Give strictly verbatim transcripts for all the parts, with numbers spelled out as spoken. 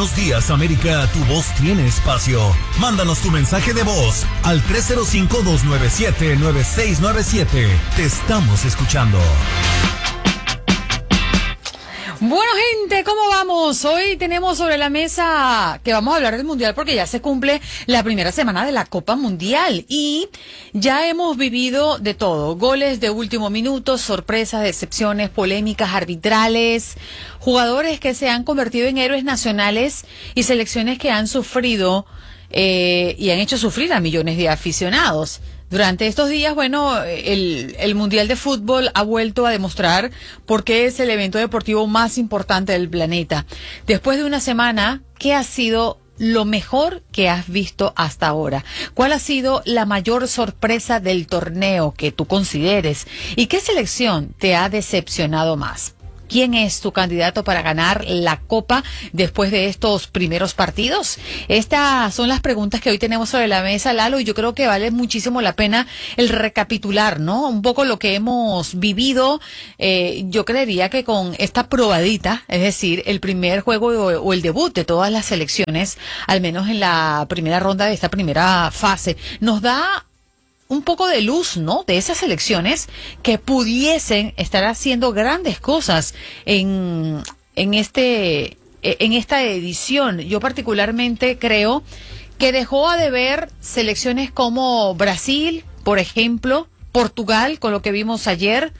Buenos días, América, tu voz tiene espacio. Mándanos tu mensaje de voz al tres cero cinco, dos nueve siete, nueve seis nueve siete. Te estamos escuchando. Bueno, gente, ¿cómo vamos? Hoy tenemos sobre la mesa que vamos a hablar del Mundial porque ya se cumple la primera semana de la Copa Mundial y ya hemos vivido de todo. Goles de último minuto, sorpresas, decepciones, polémicas arbitrales, jugadores que se han convertido en héroes nacionales y selecciones que han sufrido eh, y han hecho sufrir a millones de aficionados. Durante estos días, bueno, el, el Mundial de Fútbol ha vuelto a demostrar por qué es el evento deportivo más importante del planeta. Después de una semana, ¿qué ha sido lo mejor que has visto hasta ahora? ¿Cuál ha sido la mayor sorpresa del torneo que tú consideres? ¿Y qué selección te ha decepcionado más? ¿Quién es tu candidato para ganar la Copa después de estos primeros partidos? Estas son las preguntas que hoy tenemos sobre la mesa, Lalo, y yo creo que vale muchísimo la pena el recapitular, ¿no? Un poco lo que hemos vivido. Eh, yo creería que con esta probadita, es decir, el primer juego o, o el debut de todas las selecciones, al menos en la primera ronda de esta primera fase, nos da un poco de luz, ¿no? De esas selecciones que pudiesen estar haciendo grandes cosas en, en este, en esta edición. Yo particularmente creo que dejó a deber selecciones como Brasil, por ejemplo, Portugal, con lo que vimos ayer.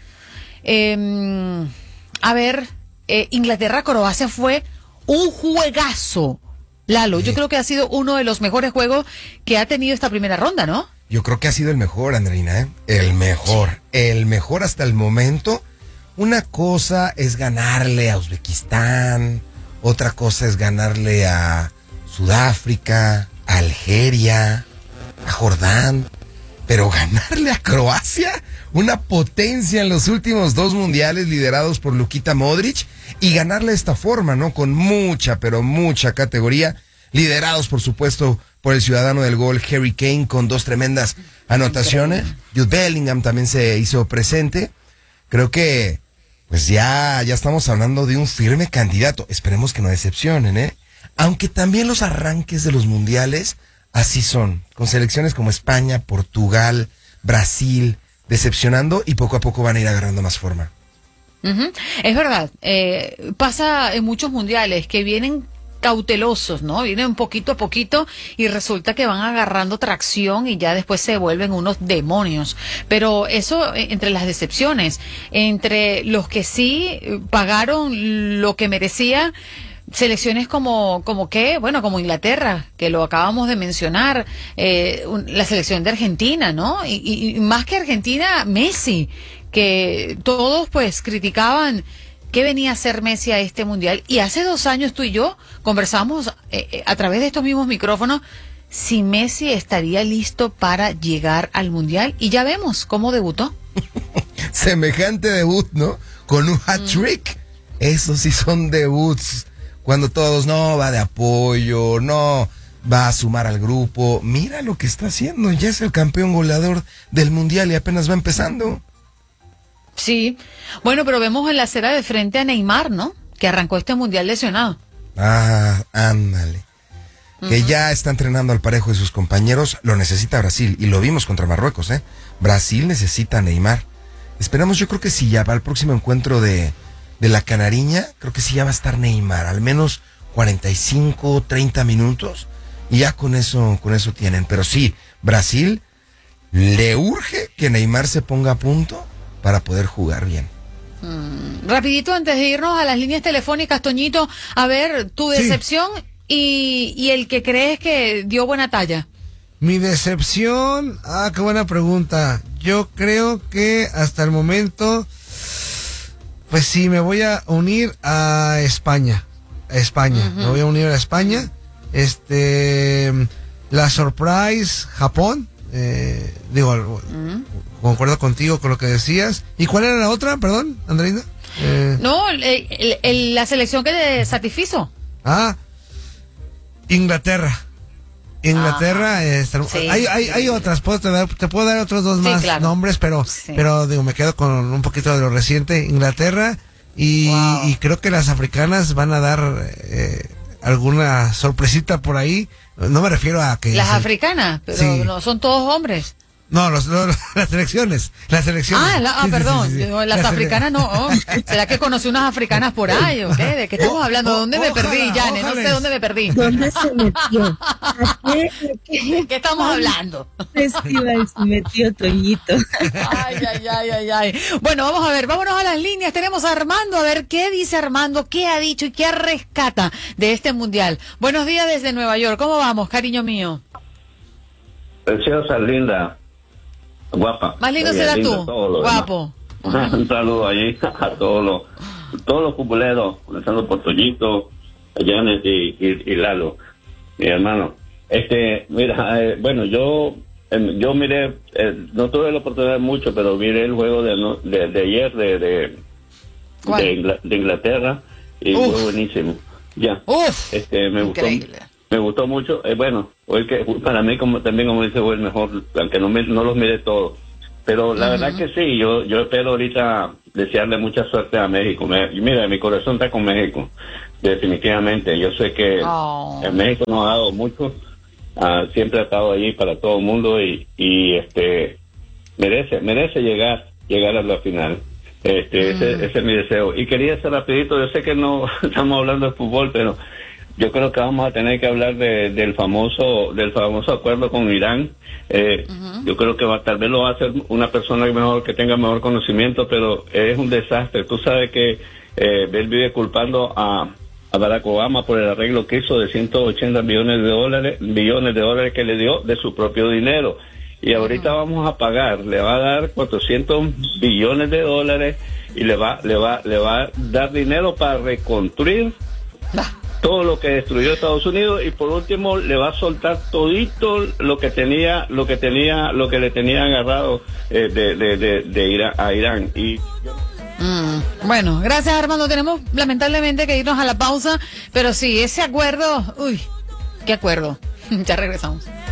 Eh, a ver, eh, Inglaterra-Croacia fue un juegazo. Lalo, yo creo que ha sido uno de los mejores juegos que ha tenido esta primera ronda, ¿no? Yo creo que ha sido el mejor, Andreina, ¿eh? El mejor, el mejor hasta el momento. Una cosa es ganarle a Uzbekistán, otra cosa es ganarle a Sudáfrica, a Algeria, a Jordán, pero ganarle a Croacia, una potencia en los últimos dos mundiales liderados por Luka Modric, y ganarle de esta forma, ¿no? Con mucha, pero mucha categoría, liderados, por supuesto, por el ciudadano del gol, Harry Kane, con dos tremendas anotaciones. Jude Bellingham también se hizo presente. Creo que, pues ya, ya estamos hablando de un firme candidato. Esperemos que no decepcionen, ¿eh? Aunque también los arranques de los mundiales así son, con selecciones como España, Portugal, Brasil, decepcionando, y poco a poco van a ir agarrando más forma. Uh-huh. Es verdad, eh, pasa en muchos mundiales que vienen cautelosos, ¿no? Vienen poquito a poquito y resulta que van agarrando tracción y ya después se vuelven unos demonios. Pero eso entre las decepciones, entre los que sí pagaron lo que merecía, selecciones como, como qué, bueno, como Inglaterra, que lo acabamos de mencionar, eh, la selección de Argentina, ¿no? Y, y, y más que Argentina, Messi, que todos pues criticaban ¿qué venía a hacer Messi a este mundial? Y hace dos años tú y yo conversamos eh, a través de estos mismos micrófonos si Messi estaría listo para llegar al mundial, y ya vemos cómo debutó. Semejante debut, ¿no? Con un hat-trick. Mm. Esos sí son debuts. Cuando todos, no, va de apoyo, no, va a sumar al grupo. Mira lo que está haciendo, ya es el campeón goleador del mundial y apenas va empezando. Sí, bueno, pero vemos en la acera de frente a Neymar, ¿no? Que arrancó este mundial lesionado. Ah, ándale. Uh-huh. Que ya está entrenando al parejo de sus compañeros. Lo necesita Brasil, y lo vimos contra Marruecos, ¿eh? Brasil necesita a Neymar. Esperamos, yo creo que sí, ya va al próximo encuentro de, de la Canariña, creo que sí ya va a estar Neymar, al menos cuarenta y cinco, treinta minutos, y ya con eso, con eso tienen. Pero sí, Brasil le urge que Neymar se ponga a punto para poder jugar bien. Mm, rapidito, antes de irnos a las líneas telefónicas, Toñito, a ver, tu decepción sí. y, y el que crees que dio buena talla. Mi decepción, ah, qué buena pregunta. Yo creo que hasta el momento, pues sí, me voy a unir a España. A España, uh-huh. me voy a unir a España. Este, la surprise, Japón. Eh, digo, uh-huh. concuerdo contigo con lo que decías. ¿Y cuál era la otra, perdón, Andreina? Eh... No, el, el, el, la selección que te satisfizo. Ah, Inglaterra. Inglaterra, eh, está, sí, hay, hay, sí. hay otras, puedo te, dar, te puedo dar otros dos más sí, claro. nombres, pero, sí. pero digo, me quedo con un poquito de lo reciente. Inglaterra y, wow. y creo que las africanas van a dar, eh, alguna sorpresita por ahí. No me refiero a que... Las se- africanas, pero Sí. no son todos hombres. No, los, los- las elecciones. Las elecciones. Ah, la- ah, Sí, sí, perdón, sí, sí, sí. yo, las Las ele- africanas no. Oh, ¿será que conocí unas africanas por ahí o qué? ¿De qué estamos O- hablando? o- ¿Dónde me ojalá, perdí, Yane? No sé ojalá. dónde me perdí. ¿Dónde se metió? ¿A qué, ¿De qué estamos hablando? festival se metió Toñito? Ay, ay, ay, ay, ay. Bueno, vamos a ver, vámonos a las líneas. Tenemos a Armando, a ver qué dice Armando, qué ha dicho y qué rescata de este mundial. Buenos días desde Nueva York. ¿Cómo vamos, cariño mío? Preciosa, linda, guapa. Más lindo Oye, serás linda, tú, todo lo guapo. demás. Un saludo allí a todos los, todos los futboleros, comenzando por Toñito, Janet y, y, y Lalo, mi hermano. Este, mira, eh, bueno, yo eh, yo miré, eh, no tuve la oportunidad mucho, pero miré el juego de, no- de, de ayer de de, ¿Cuál? de, Ingla- de Inglaterra y Uf. fue buenísimo. Ya. Uf, Este, me gustó, increíble. me gustó mucho. Eh, bueno, hoy que para mí como también como dice fue el mejor, aunque no me, no los mire todos. Pero la verdad que sí, yo yo espero ahorita desearle mucha suerte a México. Me- y mira, mi corazón está con México, definitivamente. Yo sé que Oh. en México nos ha dado mucho, ah, siempre ha estado allí para todo el mundo y, y este merece merece llegar llegar a la final. Este, ese, ese es mi deseo. Y quería hacer rapidito, yo sé que no estamos hablando de fútbol, pero yo creo que vamos a tener que hablar de, del famoso del famoso acuerdo con Irán. Eh, Yo creo que va, tal vez lo va a hacer una persona mejor que tenga mejor conocimiento, pero es un desastre. Tú sabes que eh, él vive culpando a, a Barack Obama por el arreglo que hizo de ciento ochenta millones de dólares, billones de dólares que le dio de su propio dinero. Y ahorita vamos a pagar, le va a dar cuatrocientos billones de dólares y le va, le va, le va a dar dinero para reconstruir todo lo que destruyó Estados Unidos y por último le va a soltar todito lo que tenía, lo que tenía, lo que le tenía agarrado eh, de, de, de, de Irán, a Irán. Y Mm, bueno, gracias Armando. Tenemos lamentablemente que irnos a la pausa, pero sí, ese acuerdo, uy, qué acuerdo. Ya regresamos.